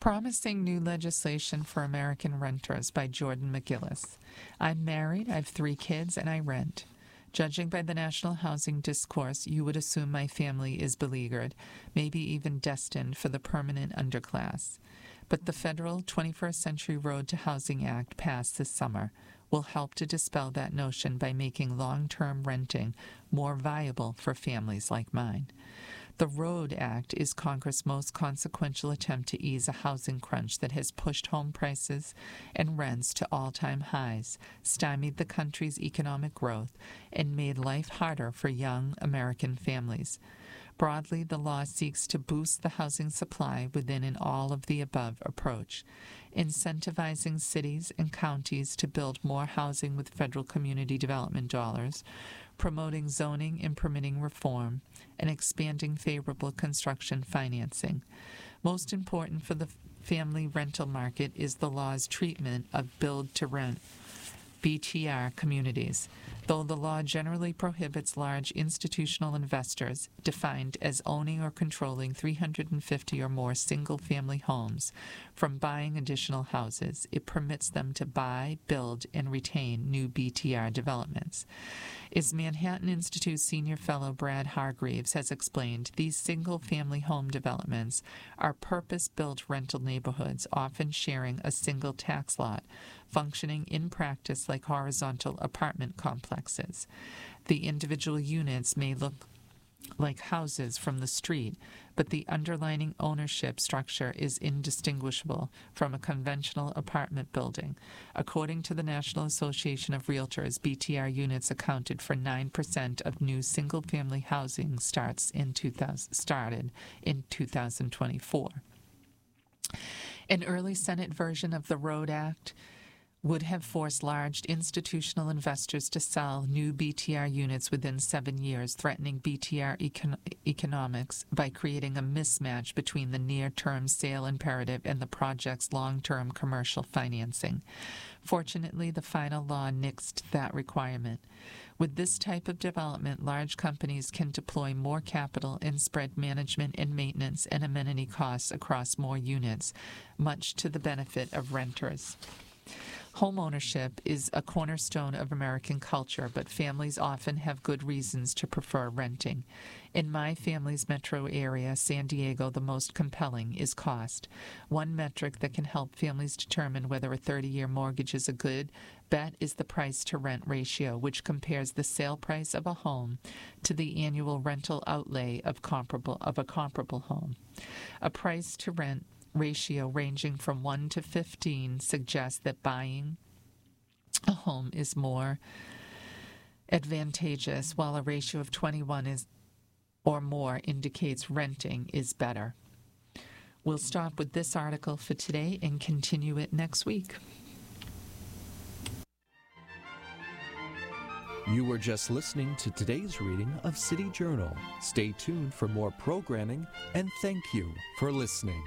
Promising New Legislation for American Renters by Jordan McGillis. I'm married, I have 3 kids, and I rent. Judging by the national housing discourse, you would assume my family is beleaguered, maybe even destined for the permanent underclass. But the federal 21st Century Road to Housing Act passed this summer will help to dispel that notion by making long-term renting more viable for families like mine. The ROAD Act is Congress' most consequential attempt to ease a housing crunch that has pushed home prices and rents to all-time highs, stymied the country's economic growth, and made life harder for young American families. Broadly, the law seeks to boost the housing supply within an all-of-the-above approach, incentivizing cities and counties to build more housing with federal community development dollars, promoting zoning and permitting reform, and expanding favorable construction financing. Most important for the family rental market is the law's treatment of build-to-rent BTR communities. Though the law generally prohibits large institutional investors, defined as owning or controlling 350 or more single-family homes, from buying additional houses, it permits them to buy, build, and retain new BTR developments. As Manhattan Institute Senior Fellow Brad Hargreaves has explained, these single-family home developments are purpose-built rental neighborhoods, often sharing a single tax lot, functioning in practice like horizontal apartment complexes. The individual units may look like houses from the street, but the underlying ownership structure is indistinguishable from a conventional apartment building. According to the National Association of Realtors, BTR units accounted for 9% of new single-family housing started in 2024. An early Senate version of the ROAD Act would have forced large institutional investors to sell new BTR units within 7 years, threatening BTR economics by creating a mismatch between the near-term sale imperative and the project's long-term commercial financing. Fortunately, the final law nixed that requirement. With this type of development, large companies can deploy more capital and spread management and maintenance and amenity costs across more units, much to the benefit of renters. Homeownership is a cornerstone of American culture, but families often have good reasons to prefer renting. In my family's metro area, San Diego, the most compelling is cost. One metric that can help families determine whether a 30-year mortgage is a good bet is the price-to-rent ratio, which compares the sale price of a home to the annual rental outlay of a comparable home. A price-to-rent ratio ranging from 1 to 15 suggests that buying a home is more advantageous, while a ratio of 21 or more indicates renting is better. We'll stop with this article for today and continue it next week. You were just listening to today's reading of City Journal. Stay tuned for more programming, and thank you for listening.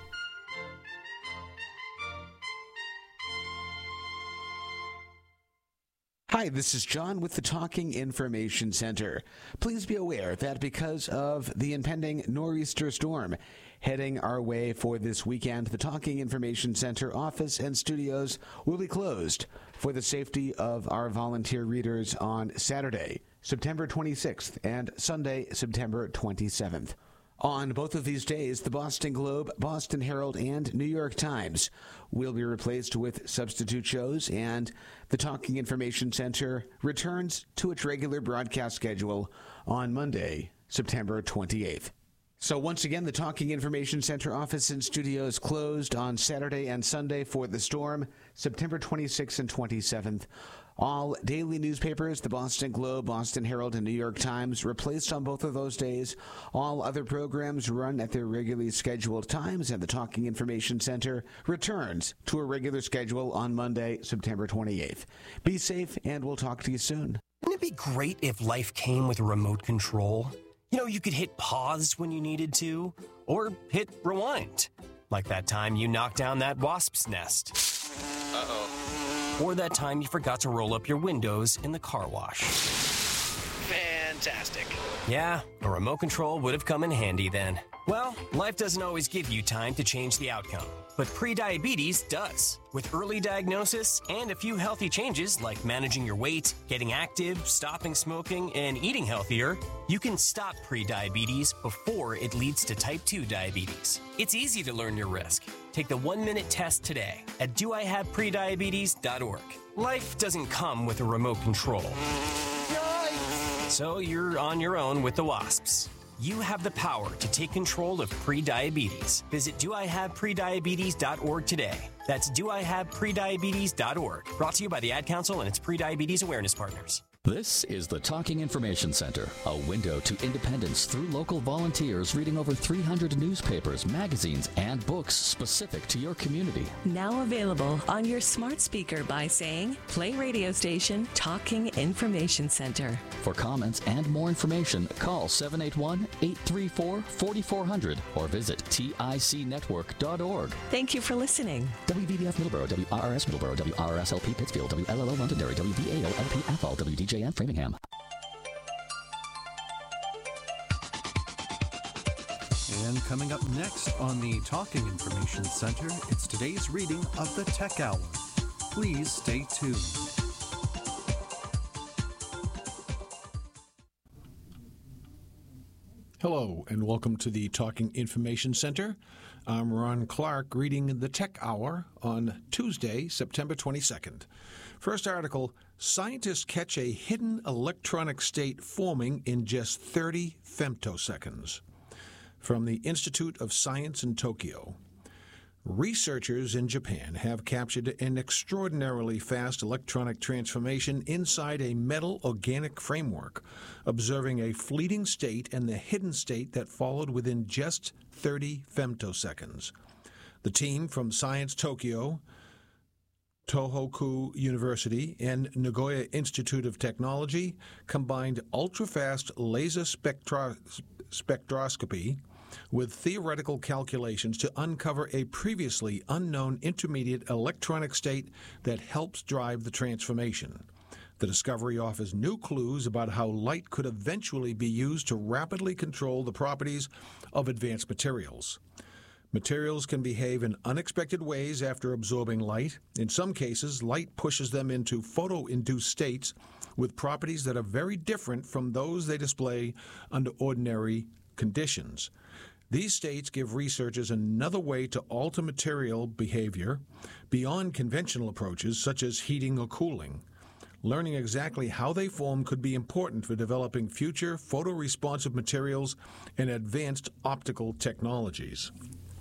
Hi, this is John with the Talking Information Center. Please be aware that because of the impending nor'easter storm heading our way for this weekend, the Talking Information Center office and studios will be closed for the safety of our volunteer readers on Saturday, September 26th, and Sunday, September 27th. On both of these days, the Boston Globe, Boston Herald, and New York Times will be replaced with substitute shows, and the Talking Information Center returns to its regular broadcast schedule on Monday, September 28th. So once again, the Talking Information Center office and studios closed on Saturday and Sunday for the storm, September 26th and 27th. All daily newspapers, the Boston Globe, Boston Herald, and New York Times, replaced on both of those days. All other programs run at their regularly scheduled times, and the Talking Information Center returns to a regular schedule on Monday, September 28th. Be safe, and we'll talk to you soon. Wouldn't it be great if life came with a remote control? You know, you could hit pause when you needed to, or hit rewind. Like that time you knocked down that wasp's nest. Uh-oh. Or that time you forgot to roll up your windows in the car wash. fantastic. Yeah, a remote control would have come in handy then. Well, life doesn't always give you time to change the outcome, but prediabetes does. With early diagnosis and a few healthy changes like managing your weight, getting active, stopping smoking, and eating healthier, you can stop prediabetes before it leads to type 2 diabetes. It's easy to learn your risk. Take the 1-minute test today at doihaveprediabetes.org. Life doesn't come with a remote control. So you're on your own with the WASPs. You have the power to take control of prediabetes. Visit doihaveprediabetes.org today. That's doihaveprediabetes.org. Brought to you by the Ad Council and its Prediabetes Awareness Partners. This is the Talking Information Center, a window to independence through local volunteers reading over 300 newspapers, magazines, and books specific to your community. Now available on your smart speaker by saying, play radio station Talking Information Center. For comments and more information, call 781-834-4400 or visit ticnetwork.org. Thank you for listening. WVBF Middleborough, WRRS Middleborough, WRSLP Pittsfield, WLLO Londonderry, WVAO LP Athol, WDJN Framingham. And coming up next on the Talking Information Center, it's today's reading of the Tech Hour. Please stay tuned. Hello, and welcome to the Talking Information Center. I'm Ron Clark reading the Tech Hour on Tuesday, September 22nd. First article, scientists catch a hidden electronic state forming in just 30 femtoseconds. From the Institute of Science in Tokyo. Researchers in Japan have captured an extraordinarily fast electronic transformation inside a metal organic framework, observing a fleeting state and the hidden state that followed within just 30 femtoseconds. The team from Science Tokyo, Tohoku University, and Nagoya Institute of Technology combined ultra-fast laser spectroscopy with theoretical calculations to uncover a previously unknown intermediate electronic state that helps drive the transformation. The discovery offers new clues about how light could eventually be used to rapidly control the properties of advanced materials. Materials can behave in unexpected ways after absorbing light. In some cases, light pushes them into photo-induced states with properties that are very different from those they display under ordinary conditions. These states give researchers another way to alter material behavior beyond conventional approaches such as heating or cooling. Learning exactly how they form could be important for developing future photoresponsive materials and advanced optical technologies.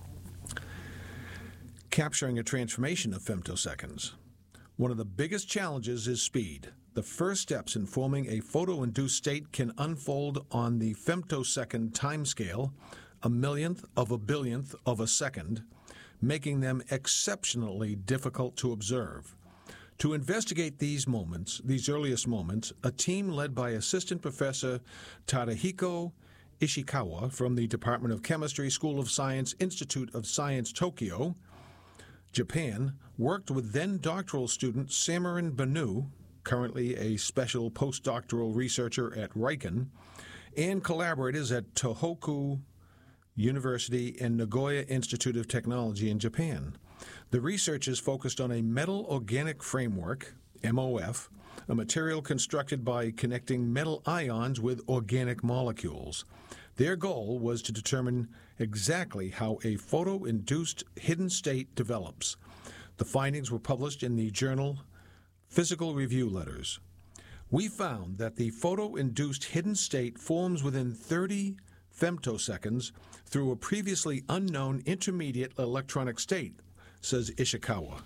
Capturing a transformation of femtoseconds. One of the biggest challenges is speed. The first steps in forming a photo-induced state can unfold on the femtosecond timescale, a millionth of a billionth of a second, making them exceptionally difficult to observe. To investigate these earliest moments, a team led by Assistant Professor Tadahiko Ishikawa from the Department of Chemistry, School of Science, Institute of Science, Tokyo, Japan, worked with then doctoral student Samarin Banu, currently a special postdoctoral researcher at Riken, and collaborators at Tohoku University and Nagoya Institute of Technology in Japan. The researchers focused on a metal organic framework, MOF, a material constructed by connecting metal ions with organic molecules. Their goal was to determine exactly how a photo-induced hidden state develops. The findings were published in the journal Physical Review Letters. We found that the photo-induced hidden state forms within 30 femtoseconds through a previously unknown intermediate electronic state, says Ishikawa.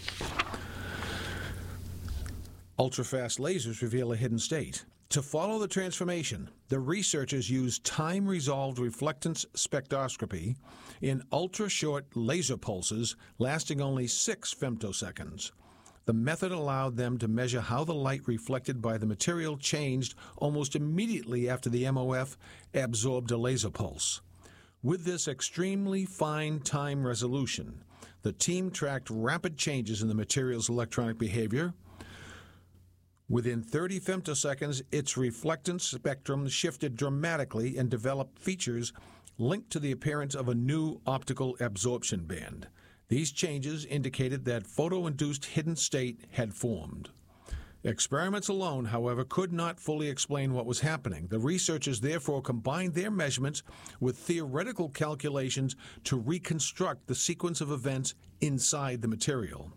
Ultrafast lasers reveal a hidden state. To follow the transformation, the researchers used time-resolved reflectance spectroscopy in ultra-short laser pulses lasting only 6 femtoseconds. The method allowed them to measure how the light reflected by the material changed almost immediately after the MOF absorbed a laser pulse. With this extremely fine time resolution, the team tracked rapid changes in the material's electronic behavior, Within 30 femtoseconds, its reflectance spectrum shifted dramatically and developed features linked to the appearance of a new optical absorption band. These changes indicated that photo-induced hidden state had formed. Experiments alone, however, could not fully explain what was happening. The researchers therefore combined their measurements with theoretical calculations to reconstruct the sequence of events inside the material.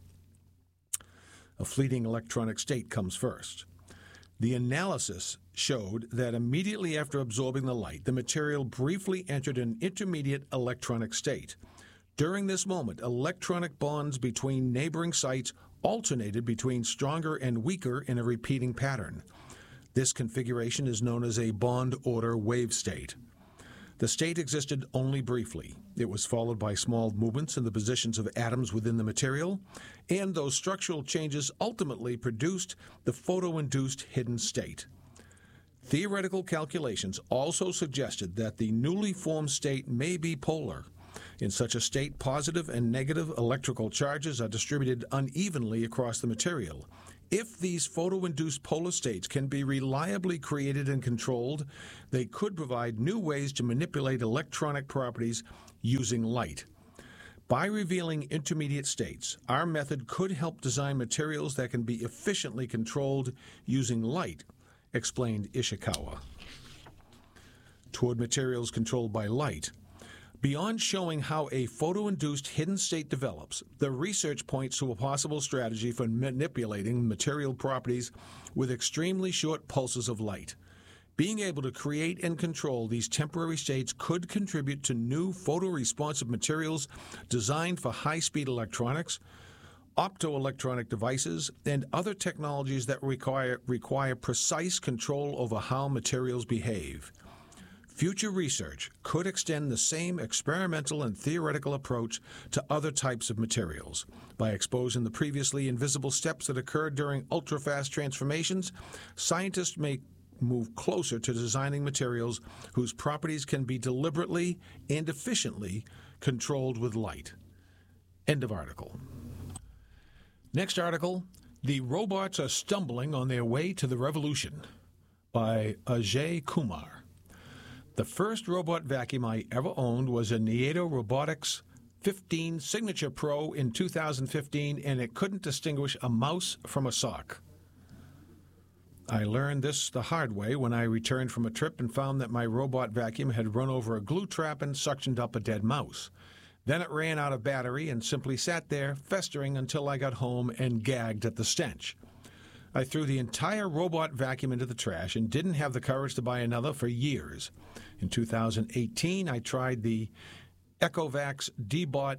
A fleeting electronic state comes first. The analysis showed that immediately after absorbing the light, the material briefly entered an intermediate electronic state. During this moment, electronic bonds between neighboring sites alternated between stronger and weaker in a repeating pattern. This configuration is known as a bond order wave state. The state existed only briefly. It was followed by small movements in the positions of atoms within the material, and those structural changes ultimately produced the photo-induced hidden state. Theoretical calculations also suggested that the newly formed state may be polar. In such a state, positive and negative electrical charges are distributed unevenly across the material. If these photo-induced polar states can be reliably created and controlled, they could provide new ways to manipulate electronic properties using light. By revealing intermediate states, our method could help design materials that can be efficiently controlled using light, explained Ishikawa. Toward materials controlled by light. Beyond showing how a photo-induced hidden state develops, the research points to a possible strategy for manipulating material properties with extremely short pulses of light. Being able to create and control these temporary states could contribute to new photoresponsive materials designed for high-speed electronics, optoelectronic devices, and other technologies that require precise control over how materials behave. Future research could extend the same experimental and theoretical approach to other types of materials. By exposing the previously invisible steps that occurred during ultra-fast transformations, scientists may move closer to designing materials whose properties can be deliberately and efficiently controlled with light. End of article. Next article, The Robots Are Stumbling on Their Way to the Revolution, by Ajay Kumar. The first robot vacuum I ever owned was a Nieto Robotics 15 Signature Pro in 2015, and it couldn't distinguish a mouse from a sock. I learned this the hard way when I returned from a trip and found that my robot vacuum had run over a glue trap and suctioned up a dead mouse. Then it ran out of battery and simply sat there, festering until I got home and gagged at the stench. I threw the entire robot vacuum into the trash and didn't have the courage to buy another for years. In 2018, I tried the Ecovacs D-Bot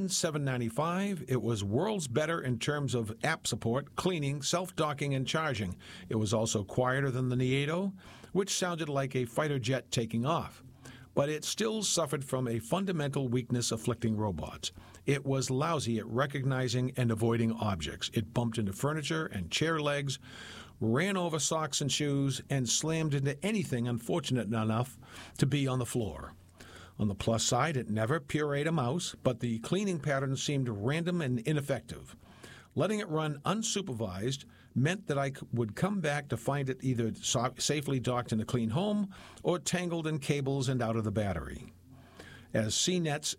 N795. It was worlds better in terms of app support, cleaning, self-docking, and charging. It was also quieter than the Nieto, which sounded like a fighter jet taking off. But it still suffered from a fundamental weakness afflicting robots. It was lousy at recognizing and avoiding objects. It bumped into furniture and chair legs, ran over socks and shoes, and slammed into anything unfortunate enough to be on the floor. On the plus side, it never pureed a mouse, but the cleaning pattern seemed random and ineffective. Letting it run unsupervised meant that I would come back to find it either safely docked in a clean home or tangled in cables and out of the battery. As CNET's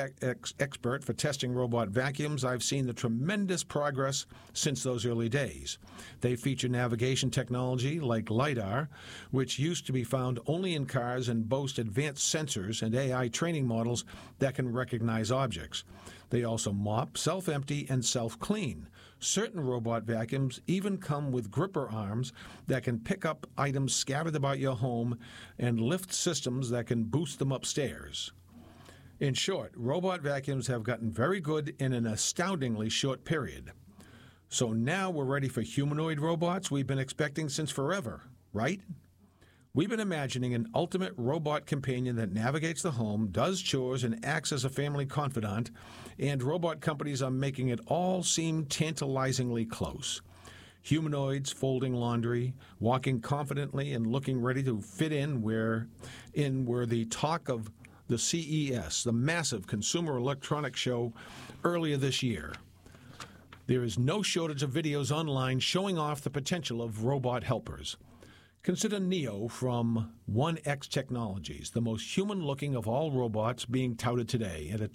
expert for testing robot vacuums, I've seen the tremendous progress since those early days. They feature navigation technology like LiDAR, which used to be found only in cars, and boast advanced sensors and AI training models that can recognize objects. They also mop, self-empty, and self-clean. Certain robot vacuums even come with gripper arms that can pick up items scattered about your home and lift systems that can boost them upstairs. In short, robot vacuums have gotten very good in an astoundingly short period. So now we're ready for humanoid robots we've been expecting since forever, right? We've been imagining an ultimate robot companion that navigates the home, does chores, and acts as a family confidant, and robot companies are making it all seem tantalizingly close. Humanoids folding laundry, walking confidently, and looking ready to fit in were the talk of the CES, the massive Consumer Electronics Show earlier this year. There is no shortage of videos online showing off the potential of robot helpers. Consider Neo from 1X Technologies, the most human-looking of all robots being touted today, and at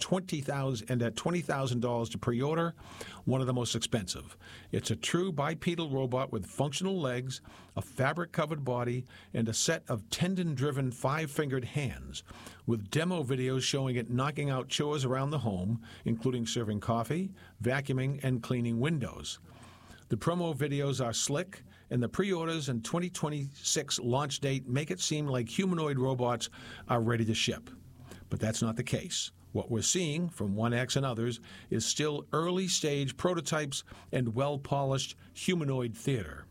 $20,000 to pre-order, one of the most expensive. It's a true bipedal robot with functional legs, a fabric-covered body, and a set of tendon-driven five-fingered hands, with demo videos showing it knocking out chores around the home, including serving coffee, vacuuming, and cleaning windows. The promo videos are slick, and the pre-orders and 2026 launch date make it seem like humanoid robots are ready to ship. But that's not the case. What we're seeing from 1X and others is still early-stage prototypes and well-polished humanoid theater.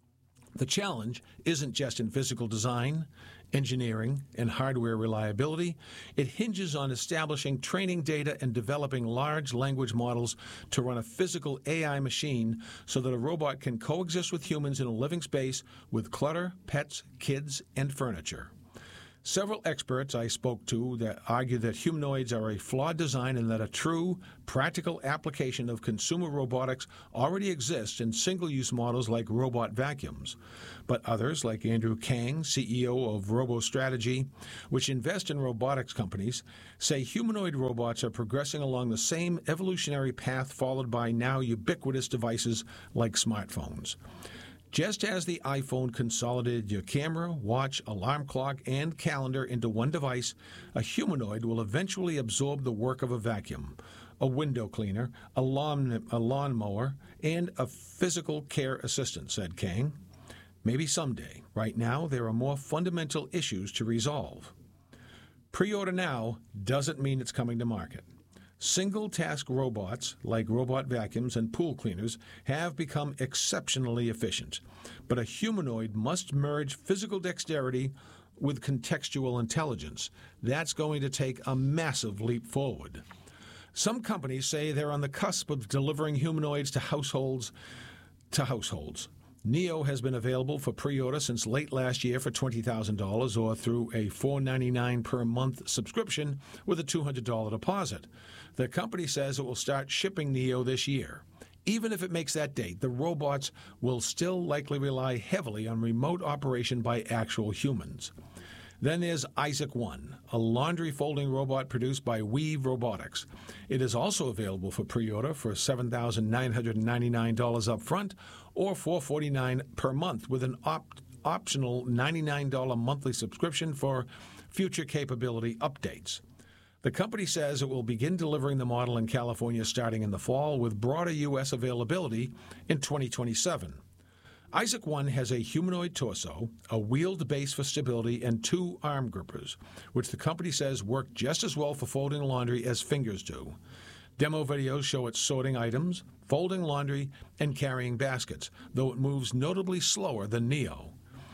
The challenge isn't just in physical design, engineering, and hardware reliability. It hinges on establishing training data and developing large language models to run a physical AI machine so that a robot can coexist with humans in a living space with clutter, pets, kids, and furniture. Several experts I spoke to that argue that humanoids are a flawed design and that a true, practical application of consumer robotics already exists in single-use models like robot vacuums. But others, like Andrew Kang, CEO of RoboStrategy, which invest in robotics companies, say humanoid robots are progressing along the same evolutionary path followed by now ubiquitous devices like smartphones. Just as the iPhone consolidated your camera, watch, alarm clock, and calendar into one device, a humanoid will eventually absorb the work of a vacuum, a window cleaner, a lawnmower, and a physical care assistant, said Kang. Maybe someday. Right now, there are more fundamental issues to resolve. Pre-order now doesn't mean it's coming to market. Single-task robots, like robot vacuums and pool cleaners, have become exceptionally efficient. But a humanoid must merge physical dexterity with contextual intelligence. That's going to take a massive leap forward. Some companies say they're on the cusp of delivering humanoids to households. Neo has been available for pre-order since late last year for $20,000 or through a $4.99 per month subscription with a $200 deposit. The company says it will start shipping Neo this year. Even if it makes that date, the robots will still likely rely heavily on remote operation by actual humans. Then there's Isaac One, a laundry folding robot produced by Weave Robotics. It is also available for pre-order for $7,999 up front or $449 per month with an optional $99 monthly subscription for future capability updates. The company says it will begin delivering the model in California starting in the fall with broader U.S. availability in 2027. Isaac One has a humanoid torso, a wheeled base for stability, and two arm grippers, which the company says work just as well for folding laundry as fingers do. Demo videos show it sorting items, folding laundry, and carrying baskets, though it moves notably slower than Neo.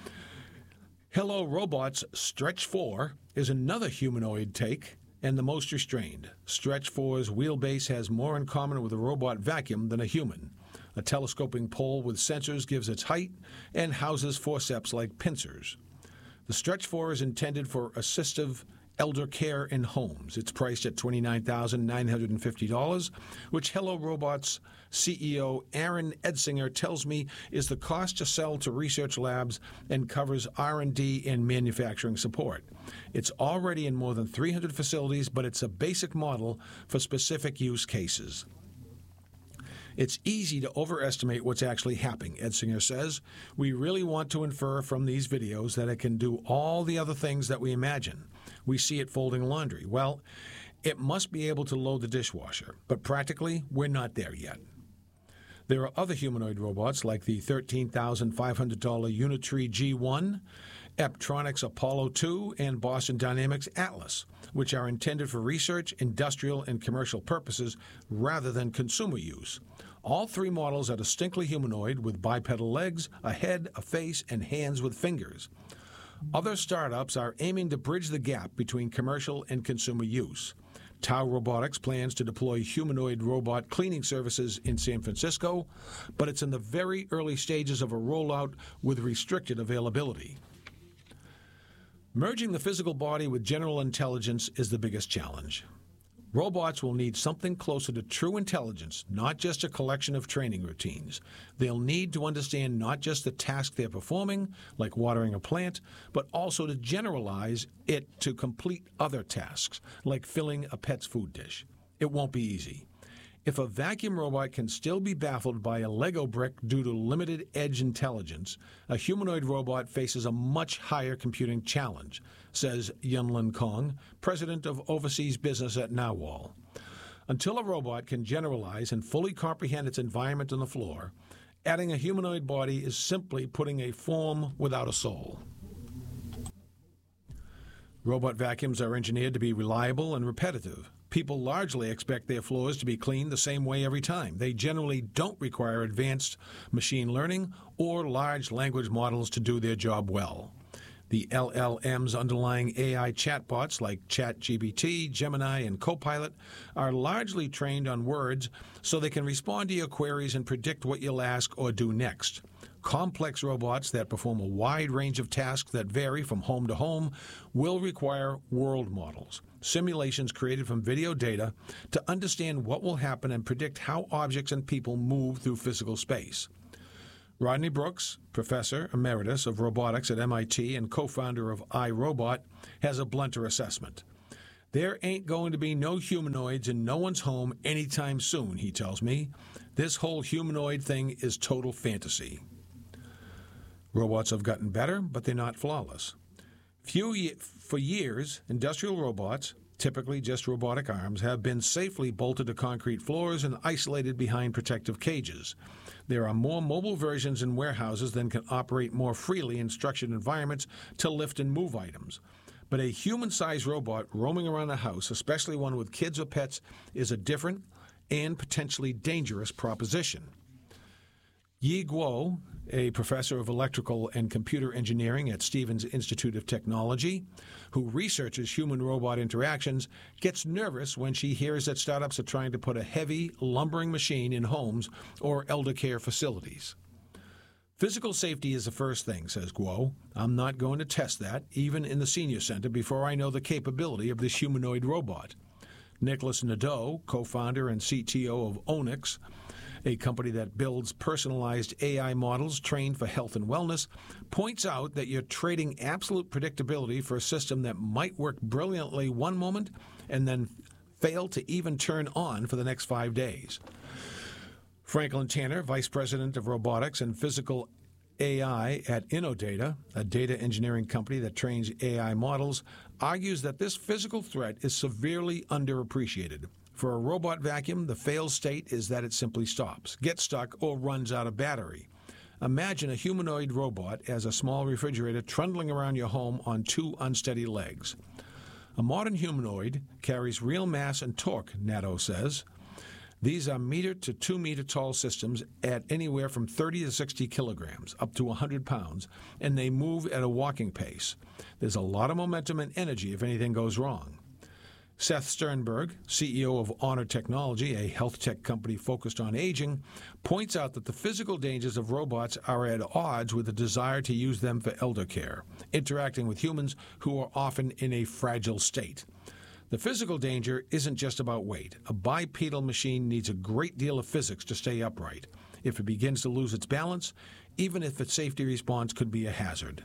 Hello Robot's Stretch 4 is another humanoid take and the most restrained. Stretch 4's wheelbase has more in common with a robot vacuum than a human. A telescoping pole with sensors gives its height and houses forceps like pincers. The Stretch 4 is intended for assistive elder care in homes. It's priced at $29,950, which Hello Robot's CEO Aaron Edsinger tells me is the cost to sell to research labs and covers R&D and manufacturing support. It's already in more than 300 facilities, but it's a basic model for specific use cases. It's easy to overestimate what's actually happening, Edsinger says. We really want to infer from these videos that it can do all the other things that we imagine. We see it folding laundry. Well, it must be able to load the dishwasher, but practically, we're not there yet. There are other humanoid robots like the $13,500 Unitree G1, Eptronics Apollo 2, and Boston Dynamics Atlas, which are intended for research, industrial, and commercial purposes rather than consumer use. All three models are distinctly humanoid with bipedal legs, a head, a face, and hands with fingers. Other startups are aiming to bridge the gap between commercial and consumer use. Tau Robotics plans to deploy humanoid robot cleaning services in San Francisco, but it's in the very early stages of a rollout with restricted availability. Merging the physical body with general intelligence is the biggest challenge. Robots will need something closer to true intelligence, not just a collection of training routines. They'll need to understand not just the task they're performing, like watering a plant, but also to generalize it to complete other tasks, like filling a pet's food dish. It won't be easy. If a vacuum robot can still be baffled by a Lego brick due to limited edge intelligence, a humanoid robot faces a much higher computing challenge, says Yunlin Kong, president of overseas business at Nawal. Until a robot can generalize and fully comprehend its environment on the floor, adding a humanoid body is simply putting a form without a soul. Robot vacuums are engineered to be reliable and repetitive. People largely expect their floors to be cleaned the same way every time. They generally don't require advanced machine learning or large language models to do their job well. The LLM's underlying AI chatbots like ChatGPT, Gemini, and Copilot are largely trained on words so they can respond to your queries and predict what you'll ask or do next. Complex robots that perform a wide range of tasks that vary from home to home will require world models, simulations created from video data to understand what will happen and predict how objects and people move through physical space. Rodney Brooks, professor emeritus of robotics at MIT and co-founder of iRobot, has a blunter assessment. There ain't going to be no humanoids in no one's home anytime soon, he tells me. This whole humanoid thing is total fantasy. Robots have gotten better, but they're not flawless. For years, industrial robots, typically just robotic arms, have been safely bolted to concrete floors and isolated behind protective cages. There are more mobile versions in warehouses than can operate more freely in structured environments to lift and move items. But a human-sized robot roaming around the house, especially one with kids or pets, is a different and potentially dangerous proposition. Yi Guo, a professor of electrical and computer engineering at Stevens Institute of Technology, who researches human-robot interactions, gets nervous when she hears that startups are trying to put a heavy, lumbering machine in homes or elder care facilities. Physical safety is the first thing, says Guo. I'm not going to test that, even in the senior center, before I know the capability of this humanoid robot. Nicholas Nadeau, co-founder and CTO of Onyx, a company that builds personalized AI models trained for health and wellness, points out that you're trading absolute predictability for a system that might work brilliantly one moment and then fail to even turn on for the next 5 days. Franklin Tanner, vice president of robotics and physical AI at Innodata, a data engineering company that trains AI models, argues that this physical threat is severely underappreciated. For a robot vacuum, the fail state is that it simply stops, gets stuck, or runs out of battery. Imagine a humanoid robot as a small refrigerator trundling around your home on two unsteady legs. A modern humanoid carries real mass and torque, Nadeau says. These are meter to 2 meter tall systems at anywhere from 30 to 60 kilograms, up to 100 pounds, and they move at a walking pace. There's a lot of momentum and energy if anything goes wrong. Seth Sternberg, CEO of Honor Technology, a health tech company focused on aging, points out that the physical dangers of robots are at odds with the desire to use them for elder care, interacting with humans who are often in a fragile state. The physical danger isn't just about weight. A bipedal machine needs a great deal of physics to stay upright. If it begins to lose its balance, even if its safety response could be a hazard.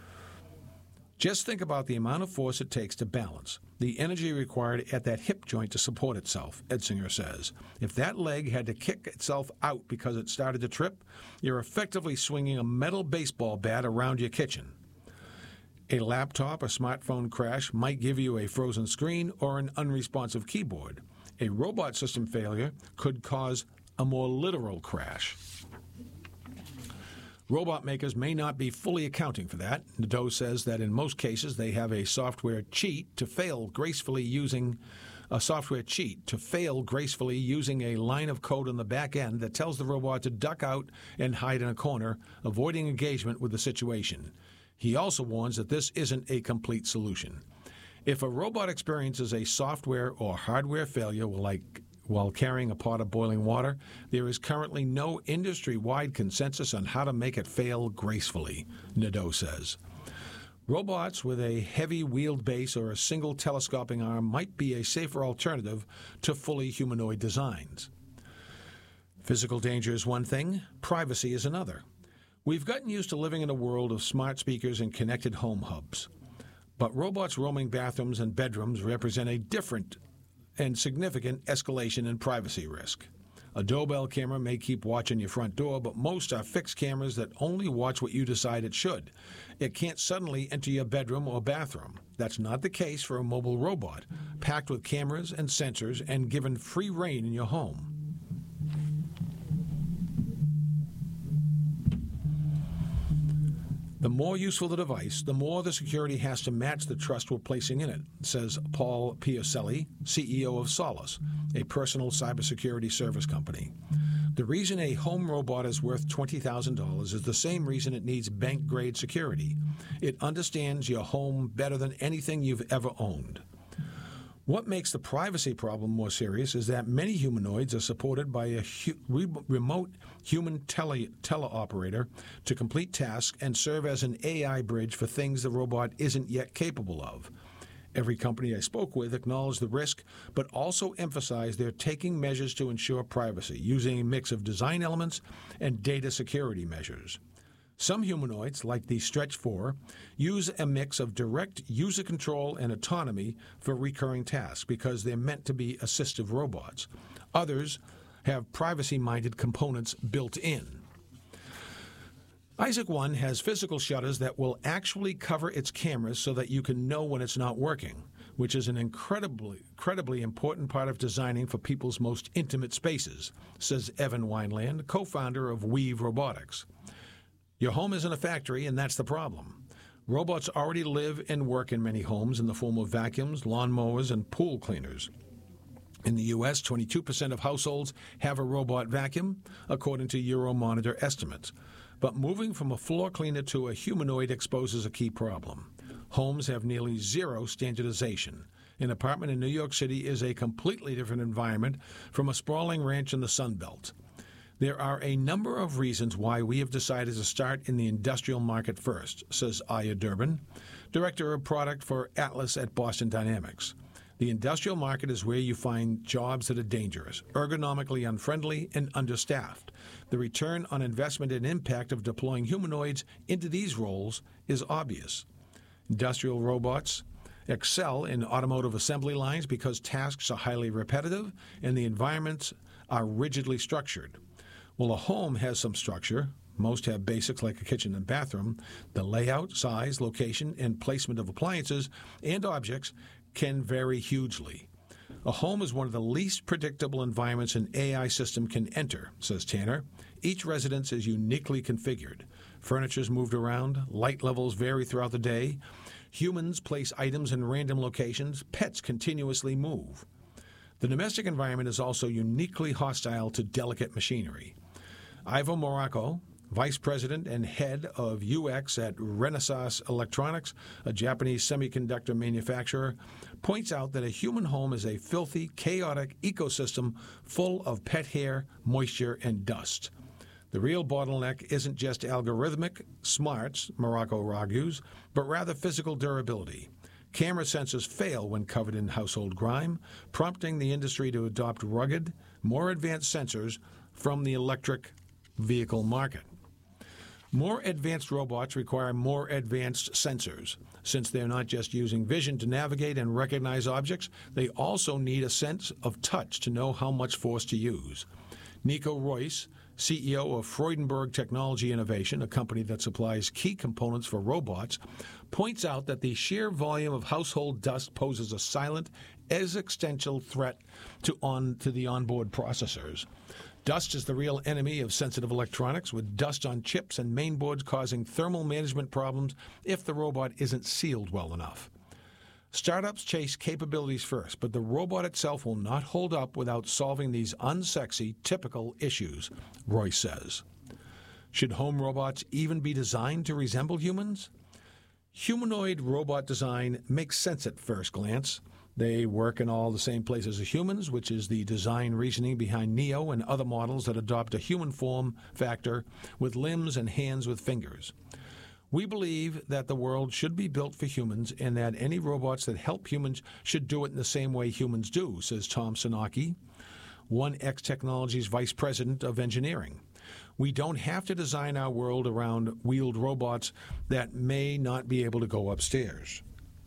Just think about the amount of force it takes to balance, the energy required at that hip joint to support itself, Edsinger says. If that leg had to kick itself out because it started to trip, you're effectively swinging a metal baseball bat around your kitchen. A laptop or smartphone crash might give you a frozen screen or an unresponsive keyboard. A robot system failure could cause a more literal crash. Robot makers may not be fully accounting for that. Nadeau says that in most cases they have a software cheat to fail gracefully using a line of code on the back end that tells the robot to duck out and hide in a corner, avoiding engagement with the situation. He also warns that this isn't a complete solution. If a robot experiences a software or hardware failure while carrying a pot of boiling water, there is currently no industry-wide consensus on how to make it fail gracefully, Nadeau says. Robots with a heavy wheeled base or a single telescoping arm might be a safer alternative to fully humanoid designs. Physical danger is one thing, privacy is another. We've gotten used to living in a world of smart speakers and connected home hubs. But robots roaming bathrooms and bedrooms represent a different and significant escalation in privacy risk. A doorbell camera may keep watch on your front door, but most are fixed cameras that only watch what you decide it should. It can't suddenly enter your bedroom or bathroom. That's not the case for a mobile robot, packed with cameras and sensors and given free rein in your home. The more useful the device, the more the security has to match the trust we're placing in it, says Paul Piacelli, CEO of Solace, a personal cybersecurity service company. The reason a home robot is worth $20,000 is the same reason it needs bank-grade security. It understands your home better than anything you've ever owned. What makes the privacy problem more serious is that many humanoids are supported by a remote human teleoperator to complete tasks and serve as an AI bridge for things the robot isn't yet capable of. Every company I spoke with acknowledged the risk, but also emphasized they're taking measures to ensure privacy, using a mix of design elements and data security measures. Some humanoids, like the Stretch 4, use a mix of direct user control and autonomy for recurring tasks because they're meant to be assistive robots. Others have privacy-minded components built in. Isaac One has physical shutters that will actually cover its cameras so that you can know when it's not working, which is an incredibly important part of designing for people's most intimate spaces, says Evan Wineland, co-founder of Weave Robotics. Your home isn't a factory, and that's the problem. Robots already live and work in many homes in the form of vacuums, lawnmowers, and pool cleaners. In the U.S., 22% of households have a robot vacuum, according to Euromonitor estimates. But moving from a floor cleaner to a humanoid exposes a key problem. Homes have nearly zero standardization. An apartment in New York City is a completely different environment from a sprawling ranch in the Sun Belt. There are a number of reasons why we have decided to start in the industrial market first, says Aya Durbin, Director of Product for Atlas at Boston Dynamics. The industrial market is where you find jobs that are dangerous, ergonomically unfriendly, and understaffed. The return on investment and impact of deploying humanoids into these roles is obvious. Industrial robots excel in automotive assembly lines because tasks are highly repetitive and the environments are rigidly structured. Well, a home has some structure. Most have basics like a kitchen and bathroom. The layout, size, location, and placement of appliances and objects can vary hugely. A home is one of the least predictable environments an AI system can enter, says Tanner. Each residence is uniquely configured. Furniture is moved around. Light levels vary throughout the day. Humans place items in random locations. Pets continuously move. The domestic environment is also uniquely hostile to delicate machinery. Ivo Morocco, Vice President and Head of UX at Renesas Electronics, a Japanese semiconductor manufacturer, points out that a human home is a filthy, chaotic ecosystem full of pet hair, moisture, and dust. The real bottleneck isn't just algorithmic smarts, Morocco argues, but rather physical durability. Camera sensors fail when covered in household grime, prompting the industry to adopt rugged, more advanced sensors from the electric vehicle market. More advanced robots require more advanced sensors. Since they're not just using vision to navigate and recognize objects, they also need a sense of touch to know how much force to use. Nico Royce, CEO of Freudenberg Technology Innovation, a company that supplies key components for robots, points out that the sheer volume of household dust poses a silent, existential threat to the onboard processors. Dust is the real enemy of sensitive electronics, with dust on chips and mainboards causing thermal management problems if the robot isn't sealed well enough. Startups chase capabilities first, but the robot itself will not hold up without solving these unsexy, typical issues, Royce says. Should home robots even be designed to resemble humans? Humanoid robot design makes sense at first glance. They work in all the same places as humans, which is the design reasoning behind Neo and other models that adopt a human form factor with limbs and hands with fingers. We believe that the world should be built for humans and that any robots that help humans should do it in the same way humans do, says Tom Sinaki, One X Technology's Vice President of Engineering. We don't have to design our world around wheeled robots that may not be able to go upstairs.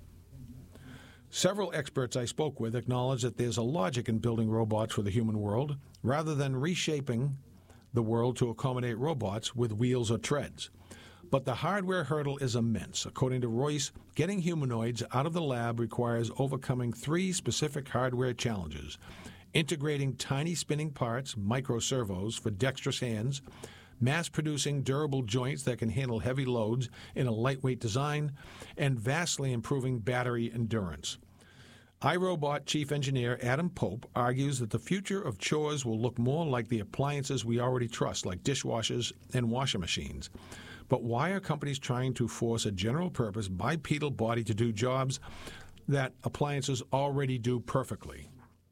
Several experts I spoke with acknowledge that there's a logic in building robots for the human world rather than reshaping the world to accommodate robots with wheels or treads. But the hardware hurdle is immense. According to Royce, getting humanoids out of the lab requires overcoming 3 specific hardware challenges: integrating tiny spinning parts, microservos, for dexterous hands, mass-producing durable joints that can handle heavy loads in a lightweight design, and vastly improving battery endurance. iRobot Chief Engineer Adam Pope argues that the future of chores will look more like the appliances we already trust, like dishwashers and washing machines. But why are companies trying to force a general-purpose bipedal body to do jobs that appliances already do perfectly?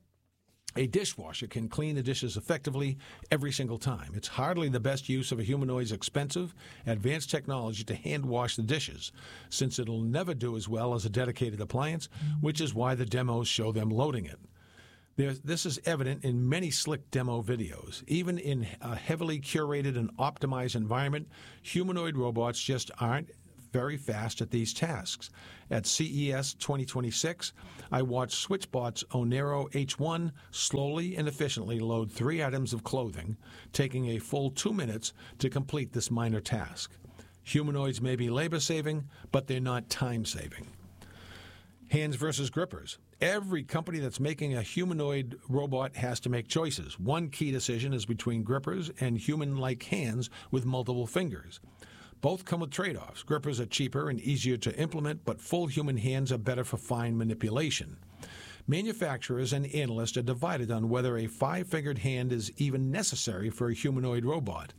A dishwasher can clean the dishes effectively every single time. It's hardly the best use of a humanoid's expensive, advanced technology to hand wash the dishes, since it'll never do as well as a dedicated appliance, which is why the demos show them loading it. This is evident in many slick demo videos. Even in a heavily curated and optimized environment, humanoid robots just aren't very fast at these tasks. At CES 2026, I watched SwitchBot's Onero H1 slowly and efficiently load 3 items of clothing, taking a full 2 minutes to complete this minor task. Humanoids may be labor-saving, but they're not time-saving. Hands versus grippers. Every company that's making a humanoid robot has to make choices. One key decision is between grippers and human-like hands with multiple fingers. Both come with trade-offs. Grippers are cheaper and easier to implement, but full human hands are better for fine manipulation. Manufacturers and analysts are divided on whether a 5-fingered hand is even necessary for a humanoid robot.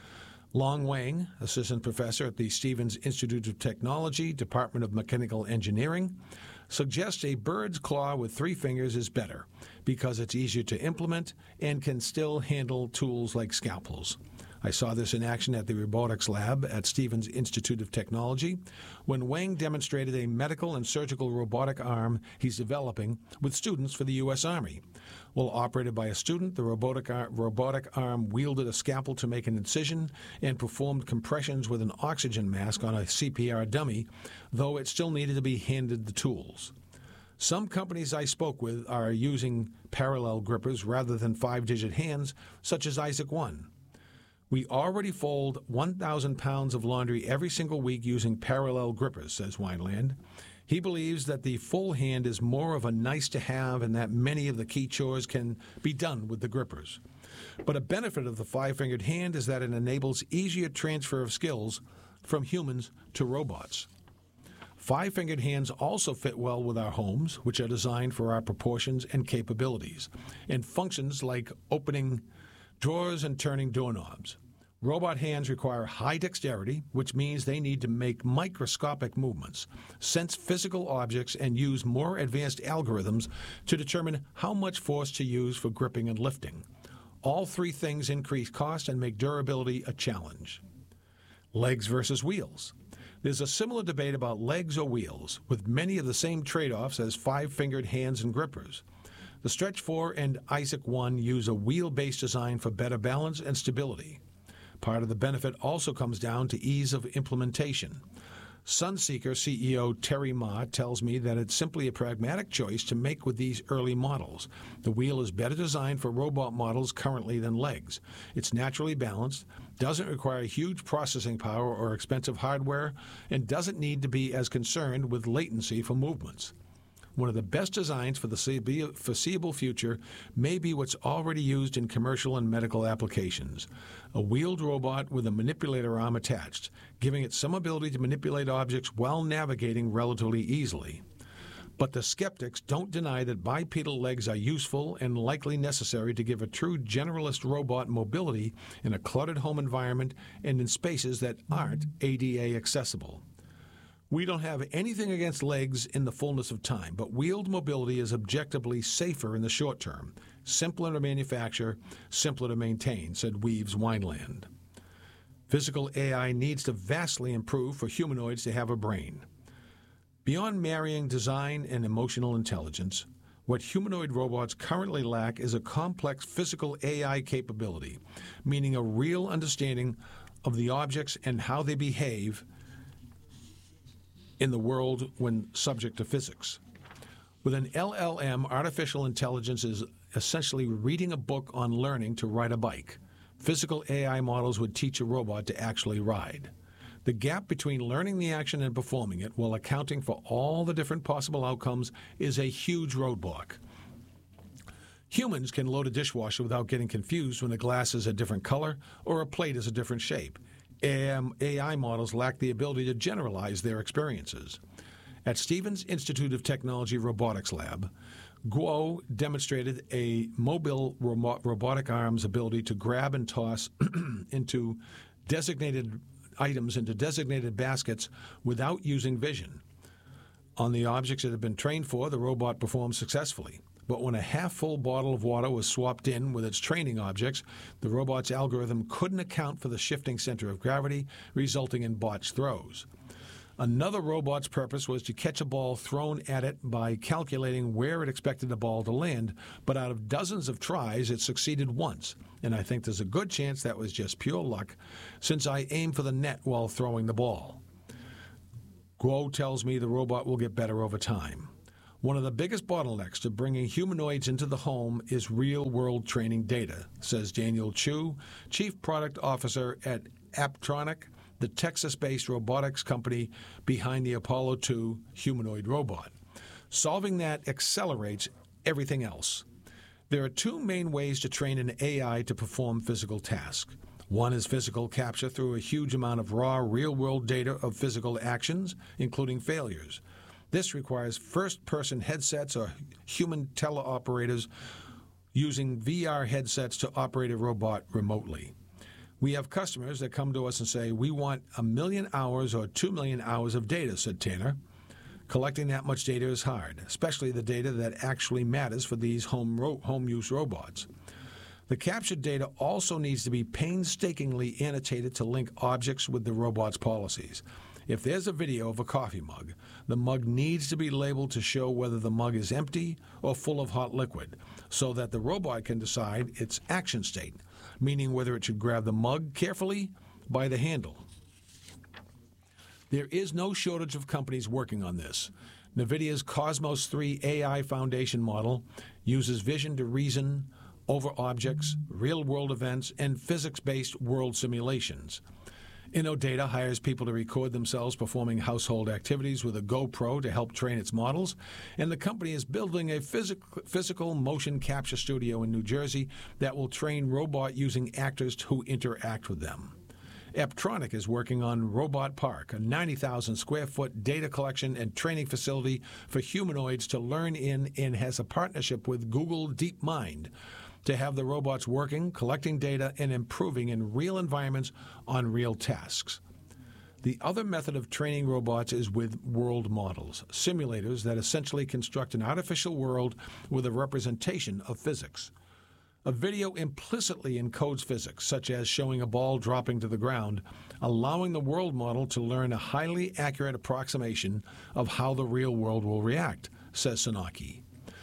Long Wang, assistant professor at the Stevens Institute of Technology, Department of Mechanical Engineering, suggests a bird's claw with 3 fingers is better because it's easier to implement and can still handle tools like scalpels. I saw this in action at the robotics lab at Stevens Institute of Technology when Wang demonstrated a medical and surgical robotic arm he's developing with students for the U.S. Army. While operated by a student, the robotic arm wielded a scalpel to make an incision and performed compressions with an oxygen mask on a CPR dummy, though it still needed to be handed the tools. Some companies I spoke with are using parallel grippers rather than 5-digit hands, such as Isaac One. We already fold 1,000 pounds of laundry every single week using parallel grippers, says Wineland. He believes that the full hand is more of a nice-to-have and that many of the key chores can be done with the grippers. But a benefit of the 5-fingered hand is that it enables easier transfer of skills from humans to robots. 5-fingered hands also fit well with our homes, which are designed for our proportions and capabilities, and functions like opening drawers and turning doorknobs. Robot hands require high dexterity, which means they need to make microscopic movements, sense physical objects, and use more advanced algorithms to determine how much force to use for gripping and lifting. All 3 things increase cost and make durability a challenge. Legs versus wheels. There's a similar debate about legs or wheels, with many of the same trade-offs as 5-fingered hands and grippers. The Stretch 4 and Isaac One use a wheel-based design for better balance and stability. Part of the benefit also comes down to ease of implementation. Sunseeker CEO Terry Ma tells me that it's simply a pragmatic choice to make with these early models. The wheel is better designed for robot models currently than legs. It's naturally balanced, doesn't require huge processing power or expensive hardware, and doesn't need to be as concerned with latency for movements. One of the best designs for the foreseeable future may be what's already used in commercial and medical applications. A wheeled robot with a manipulator arm attached, giving it some ability to manipulate objects while navigating relatively easily. But the skeptics don't deny that bipedal legs are useful and likely necessary to give a true generalist robot mobility in a cluttered home environment and in spaces that aren't ADA accessible. We don't have anything against legs in the fullness of time, but wheeled mobility is objectively safer in the short term, simpler to manufacture, simpler to maintain, said Weaves Wineland. Physical AI needs to vastly improve for humanoids to have a brain. Beyond marrying design and emotional intelligence, what humanoid robots currently lack is a complex physical AI capability, meaning a real understanding of the objects and how they behave in the world when subject to physics. With an LLM, artificial intelligence is essentially reading a book on learning to ride a bike. Physical AI models would teach a robot to actually ride. The gap between learning the action and performing it while accounting for all the different possible outcomes is a huge roadblock. Humans can load a dishwasher without getting confused when a glass is a different color or a plate is a different shape. AI models lack the ability to generalize their experiences. At Stevens Institute of Technology Robotics Lab, Guo demonstrated a mobile robotic arm's ability to grab and toss into designated items into designated baskets without using vision. On the objects it had been trained for, the robot performed successfully. But when a half-full bottle of water was swapped in with its training objects, the robot's algorithm couldn't account for the shifting center of gravity, resulting in botched throws. Another robot's purpose was to catch a ball thrown at it by calculating where it expected the ball to land, but out of dozens of tries, it succeeded once. And I think there's a good chance that was just pure luck, since I aimed for the net while throwing the ball. Guo tells me the robot will get better over time. One of the biggest bottlenecks to bringing humanoids into the home is real-world training data, says Daniel Chu, Chief Product Officer at Apptronik, the Texas-based robotics company behind the Apollo 2 humanoid robot. Solving that accelerates everything else. There are two main ways to train an AI to perform physical tasks. One is physical capture through a huge amount of raw, real-world data of physical actions, including failures. This requires first-person headsets or human teleoperators using VR headsets to operate a robot remotely. We have customers that come to us and say, we want 1 million hours or 2 million hours of data, said Tanner. Collecting that much data is hard, especially the data that actually matters for these home-use robots. The captured data also needs to be painstakingly annotated to link objects with the robot's policies. If there's a video of a coffee mug, the mug needs to be labeled to show whether the mug is empty or full of hot liquid, so that the robot can decide its action state, meaning whether it should grab the mug carefully by the handle. There is no shortage of companies working on this. NVIDIA's Cosmos 3 AI Foundation model uses vision to reason over objects, real-world events, and physics-based world simulations. InnoData hires people to record themselves performing household activities with a GoPro to help train its models, and the company is building a physical motion capture studio in New Jersey that will train robot using actors who interact with them. Apptronik is working on Robot Park, a 90,000 square foot data collection and training facility for humanoids to learn in, and has a partnership with Google DeepMind to have the robots working, collecting data, and improving in real environments on real tasks. The other method of training robots is with world models, simulators that essentially construct an artificial world with a representation of physics. A video implicitly encodes physics, such as showing a ball dropping to the ground, allowing the world model to learn a highly accurate approximation of how the real world will react, says Sonaki.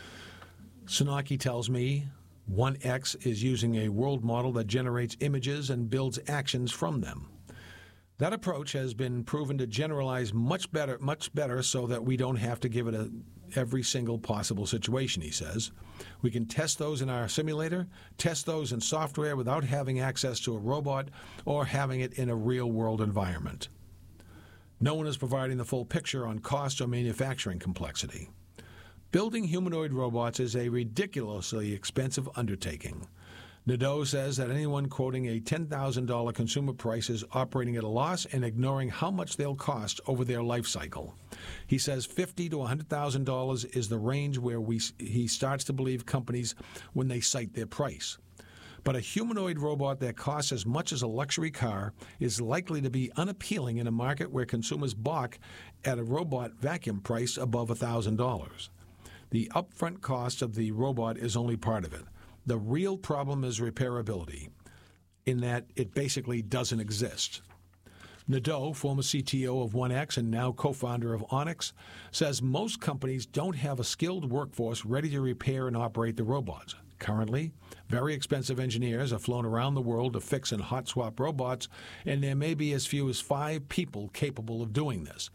Sonaki tells me 1X is using a world model that generates images and builds actions from them. That approach has been proven to generalize much better so that we don't have to give it every single possible situation, he says. We can test those in our simulator, test those in software without having access to a robot or having it in a real-world environment. No one is providing the full picture on cost or manufacturing complexity. Building humanoid robots is a ridiculously expensive undertaking. Nadeau says that anyone quoting a $10,000 consumer price is operating at a loss and ignoring how much they'll cost over their life cycle. He says $50,000 to $100,000 is the range where he starts to believe companies when they cite their price. But a humanoid robot that costs as much as a luxury car is likely to be unappealing in a market where consumers balk at a robot vacuum price above $1,000. The upfront cost of the robot is only part of it. The real problem is repairability. in that it basically doesn't exist. Nadeau, former CTO of 1X and now co-founder of Onyx, says most companies don't have a skilled workforce ready to repair and operate the robots. Currently, very expensive engineers are flown around the world to fix and hot swap robots, and there may be as few as 5 people capable of doing this.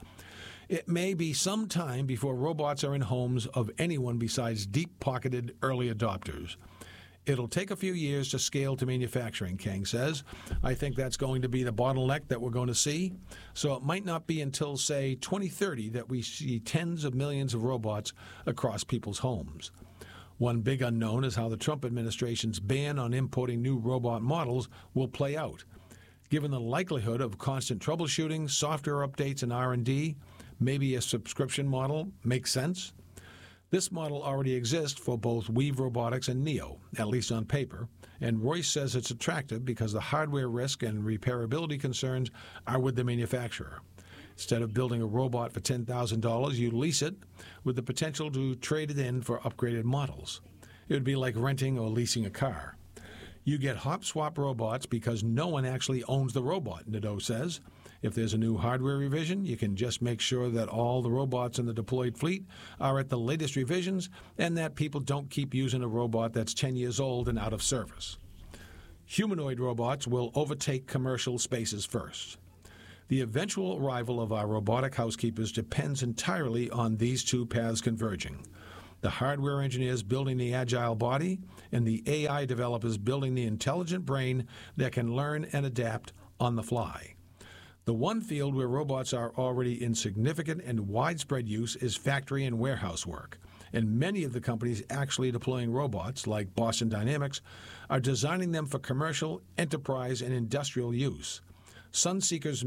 It may be some time before robots are in homes of anyone besides deep-pocketed early adopters. It'll take a few years to scale to manufacturing, Kang says. I think that's going to be the bottleneck that we're going to see. So it might not be until, say, 2030 that we see tens of millions of robots across people's homes. One big unknown is how the Trump administration's ban on importing new robot models will play out. Given the likelihood of constant troubleshooting, software updates, and R&D, maybe a subscription model makes sense. This model already exists for both Weave Robotics and Neo, at least on paper, and Royce says it's attractive because the hardware risk and repairability concerns are with the manufacturer. Instead of building a robot for $10,000, you lease it with the potential to trade it in for upgraded models. It would be like renting or leasing a car. You get hop-swap robots because no one actually owns the robot, Nadeau says. If there's a new hardware revision, you can just make sure that all the robots in the deployed fleet are at the latest revisions and that people don't keep using a robot that's 10 years old and out of service. Humanoid robots will overtake commercial spaces first. The eventual arrival of our robotic housekeepers depends entirely on these two paths converging. The hardware engineers building the agile body and the AI developers building the intelligent brain that can learn and adapt on the fly. The one field where robots are already in significant and widespread use is factory and warehouse work, and many of the companies actually deploying robots, like Boston Dynamics, are designing them for commercial, enterprise, and industrial use. Sunseeker's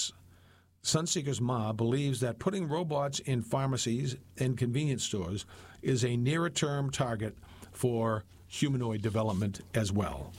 Ma believes that putting robots in pharmacies and convenience stores is a nearer-term target for humanoid development as well.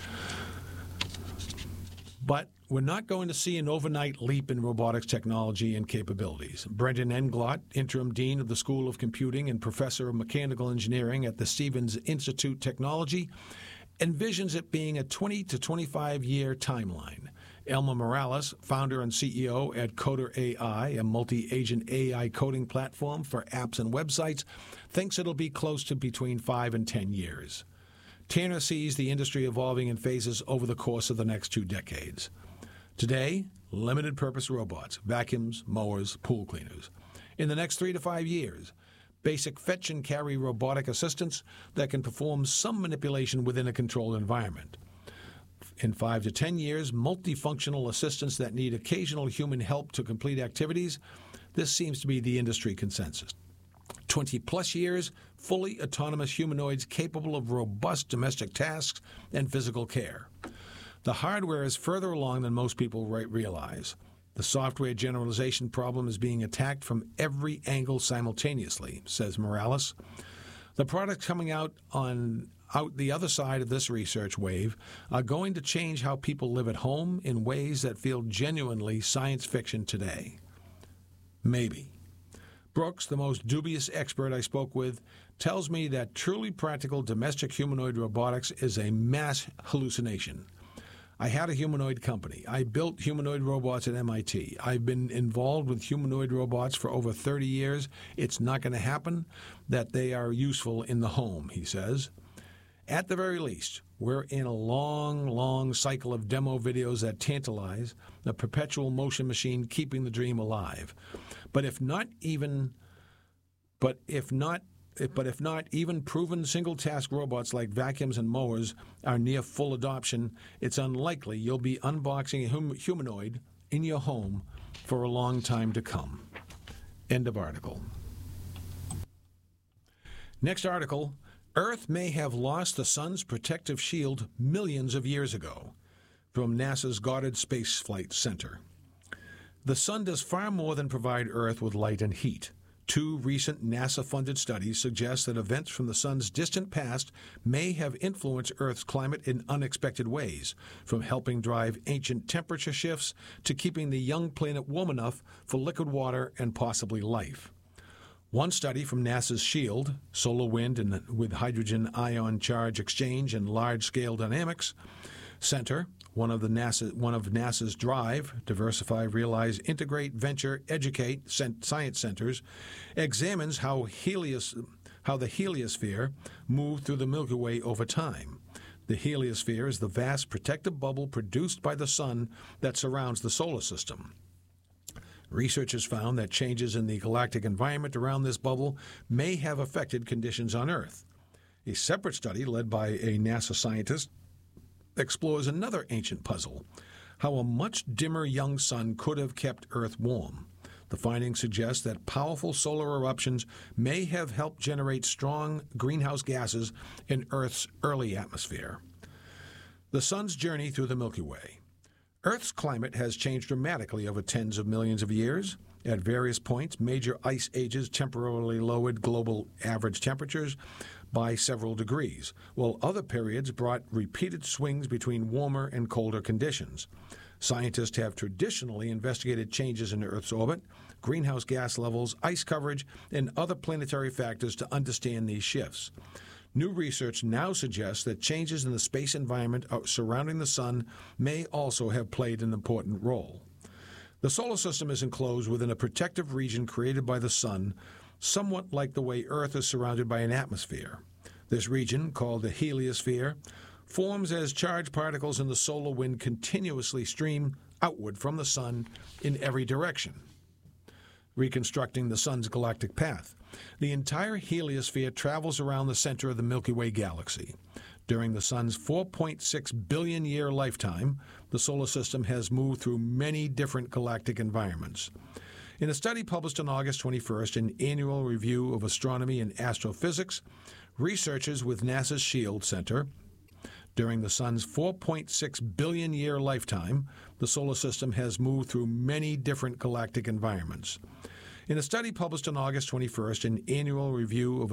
But we're not going to see an overnight leap in robotics technology and capabilities. Brendan Englot, interim dean of the School of Computing and professor of mechanical engineering at the Stevens Institute Technology, envisions it being a 20 to 25-year timeline. Elma Morales, founder and CEO at Coder AI, a multi-agent AI coding platform for apps and websites, thinks it'll be close to between 5 and 10 years. Tanner sees the industry evolving in phases over the course of the next 2 decades. Today, limited-purpose robots, vacuums, mowers, pool cleaners. In the next 3 to 5 years, basic fetch and carry robotic assistants that can perform some manipulation within a controlled environment. In 5 to 10 years, multifunctional assistants that need occasional human help to complete activities. This seems to be the industry consensus. 20-plus years, fully autonomous humanoids capable of robust domestic tasks and physical care. The hardware is further along than most people realize. The software generalization problem is being attacked from every angle simultaneously, says Morales. The products coming out the other side of this research wave are going to change how people live at home in ways that feel genuinely science fiction today. Maybe. Brooks, the most dubious expert I spoke with, tells me that truly practical domestic humanoid robotics is a mass hallucination. I had a humanoid company. I built humanoid robots at MIT. I've been involved with humanoid robots for over 30 years. It's not going to happen that they are useful in the home, he says. At the very least, we're in a long, long cycle of demo videos that tantalize, the perpetual motion machine keeping the dream alive. But if not even proven single-task robots like vacuums and mowers are near full adoption, it's unlikely you'll be unboxing a humanoid in your home for a long time to come. End of article. Next article, Earth may have lost the sun's protective shield millions of years ago, from NASA's Goddard Space Flight Center. The sun does far more than provide Earth with light and heat. 2 recent NASA-funded studies suggest that events from the sun's distant past may have influenced Earth's climate in unexpected ways, from helping drive ancient temperature shifts to keeping the young planet warm enough for liquid water and possibly life. One study from NASA's SHIELD, Solar Wind and with Hydrogen Ion Charge Exchange and Large-Scale Dynamics, Center, one of NASA's DRIVE, Diversify, Realize, Integrate, Venture, Educate science centers, examines how the heliosphere moved through the Milky Way over time. The heliosphere is the vast protective bubble produced by the sun that surrounds the solar system. Researchers found that changes in the galactic environment around this bubble may have affected conditions on Earth. A separate study led by a NASA scientist explores another ancient puzzle, how a much dimmer young sun could have kept Earth warm. The findings suggest that powerful solar eruptions may have helped generate strong greenhouse gases in Earth's early atmosphere. The sun's journey through the Milky Way. Earth's climate has changed dramatically over tens of millions of years. At various points, major ice ages temporarily lowered global average temperatures by several degrees, while other periods brought repeated swings between warmer and colder conditions. Scientists have traditionally investigated changes in Earth's orbit, greenhouse gas levels, ice coverage, and other planetary factors to understand these shifts. New research now suggests that changes in the space environment surrounding the sun may also have played an important role. The solar system is enclosed within a protective region created by the sun, somewhat like the way Earth is surrounded by an atmosphere. This region, called the heliosphere, forms as charged particles in the solar wind continuously stream outward from the sun in every direction. Reconstructing the sun's galactic path. The entire heliosphere travels around the center of the Milky Way galaxy. During the sun's 4.6 billion year lifetime, the solar system has moved through many different galactic environments. In a study published on August 21st in Annual Review of Astronomy and Astrophysics, researchers with NASA's SHIELD Center, during the sun's 4.6 billion year lifetime, the solar system has moved through many different galactic environments. In a study published on August 21st in Annual Review of